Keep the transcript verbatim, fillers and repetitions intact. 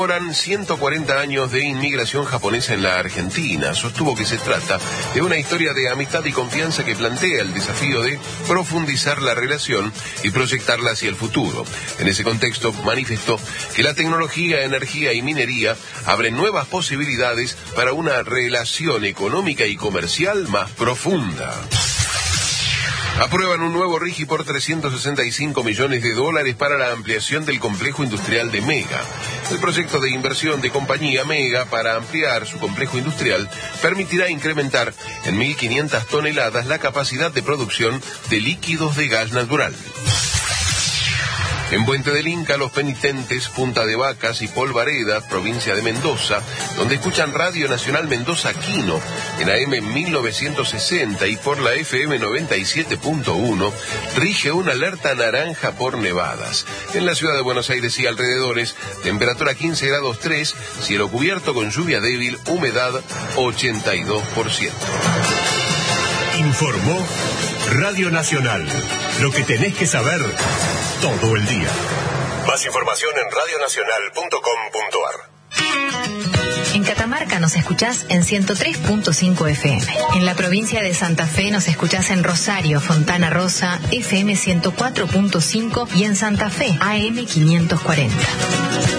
Conmemoran ciento cuarenta años de inmigración japonesa en la Argentina. Sostuvo que se trata de una historia de amistad y confianza que plantea el desafío de profundizar la relación y proyectarla hacia el futuro. En ese contexto, manifestó que la tecnología, energía y minería abren nuevas posibilidades para una relación económica y comercial más profunda. Aprueban un nuevo RIGI por trescientos sesenta y cinco millones de dólares para la ampliación del complejo industrial de Mega. El proyecto de inversión de compañía Mega para ampliar su complejo industrial permitirá incrementar en mil quinientas toneladas la capacidad de producción de líquidos de gas natural. En Puente del Inca, Los Penitentes, Punta de Vacas y Polvareda, provincia de Mendoza, donde escuchan Radio Nacional Mendoza Quino en A M mil novecientos sesenta y por la F M noventa y siete punto uno, rige una alerta naranja por nevadas. En la ciudad de Buenos Aires y alrededores, temperatura quince grados tres, cielo cubierto con lluvia débil, humedad ochenta y dos por ciento. Informó Radio Nacional. Lo que tenés que saber todo el día. Más información en radio nacional punto com punto a r. En Catamarca nos escuchás en ciento tres punto cinco F M. En la provincia de Santa Fe nos escuchás en Rosario, Fontana Rosa, F M ciento cuatro punto cinco y en Santa Fe, A M quinientos cuarenta.